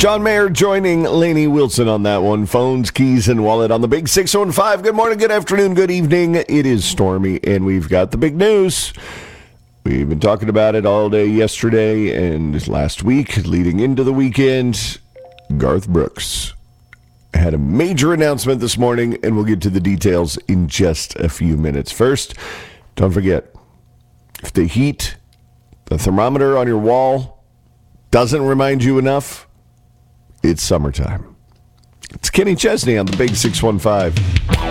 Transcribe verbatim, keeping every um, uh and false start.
John Mayer joining Lainey Wilson on that one. Phones, keys, and wallet on the big six one five. Good morning, good afternoon, good evening. It is stormy, and we've got the big news. We've been talking about it all day yesterday and last week, leading into the weekend. Garth Brooks had a major announcement this morning, and we'll get to the details in just a few minutes. First, don't forget, if the heat, the thermometer on your wall doesn't remind you enough, it's summertime. It's Kenny Chesney on the Big six one five.